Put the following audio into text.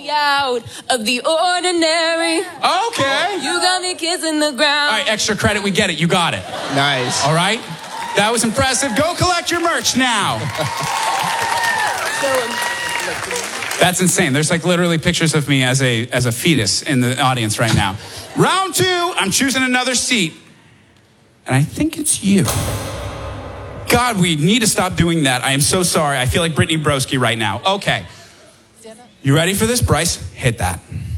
out of the ordinary. Okay. You got me kissing the ground. All right, extra credit. We get it. You got it. Nice. All right. That was impressive. Go collect your merch now. That's insane. There's like literally pictures of me as a fetus in the audience right now. Round 2, I'm choosing another seat. And I think it's you. God, we need to stop doing that. I am so sorry. I feel like Brittany Broski right now. Okay. You ready for this, Bryce? Hit that.